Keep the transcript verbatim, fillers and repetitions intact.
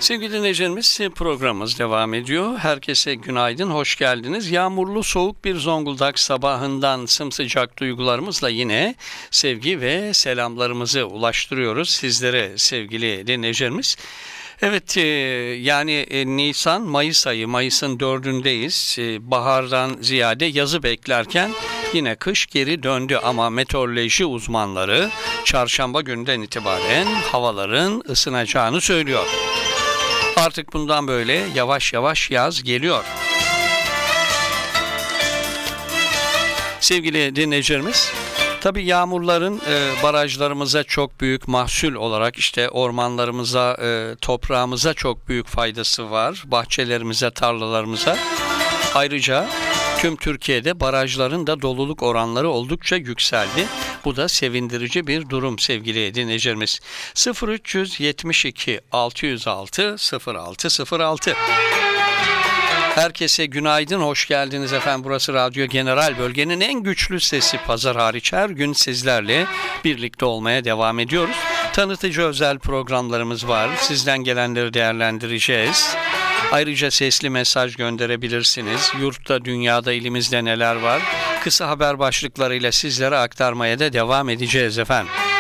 Sevgili dinleyicilerimiz, programımız devam ediyor. Herkese günaydın, hoş geldiniz. Yağmurlu, soğuk bir Zonguldak sabahından sımsıcak duygularımızla yine sevgi ve selamlarımızı ulaştırıyoruz sizlere sevgili dinleyicilerimiz. Evet, e, yani e, Nisan, Mayıs ayı, Mayıs'ın dördündeyiz. E, bahardan ziyade yazı beklerken yine kış geri döndü ama meteoroloji uzmanları çarşamba günden itibaren havaların ısınacağını söylüyor. Artık bundan böyle yavaş yavaş yaz geliyor. Sevgili dinleyicilerimiz, tabii yağmurların e, barajlarımıza çok büyük mahsul olarak işte ormanlarımıza, e, toprağımıza çok büyük faydası var. Bahçelerimize, tarlalarımıza. Ayrıca tüm Türkiye'de barajların da doluluk oranları oldukça yükseldi. Bu da sevindirici bir durum sevgili dinleyicilerimiz. sıfır üç yetmiş iki altı yüz altı sıfır altı sıfır altı. Herkese günaydın, hoş geldiniz efendim. Burası Radyo General, bölgenin en güçlü sesi. Pazar hariç her gün sizlerle birlikte olmaya devam ediyoruz. Tanıtıcı özel programlarımız var. Sizden gelenleri değerlendireceğiz. Ayrıca sesli mesaj gönderebilirsiniz. Yurtta, dünyada, elimizde neler var? Kısa haber başlıklarıyla sizlere aktarmaya da devam edeceğiz efendim.